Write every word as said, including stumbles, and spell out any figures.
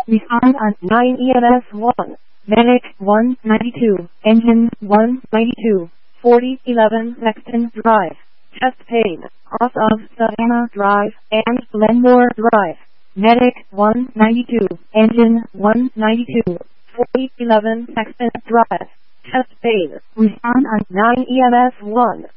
Respond on nine E M S one. Medic one ninety-two. Engine one ninety-two. forty eleven Sexton Drive. Chest pain. Off of Savannah Drive and Glenmore Drive. Medic one ninety-two. Engine one ninety-two. forty eleven Sexton Drive. Chest pain. Respond on nine E M S one.